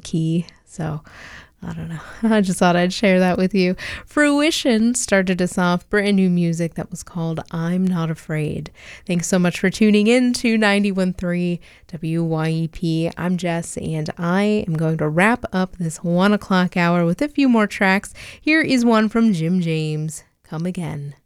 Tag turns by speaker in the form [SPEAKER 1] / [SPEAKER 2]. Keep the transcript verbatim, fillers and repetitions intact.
[SPEAKER 1] key. So I don't know. I just thought I'd share that with you. Fruition started us off brand new music that was called I'm Not Afraid. Thanks so much for tuning in to ninety-one point three W Y E P. I'm Jess, and I am going to wrap up this one o'clock hour with a few more tracks. Here is one from Jim James, Come Again.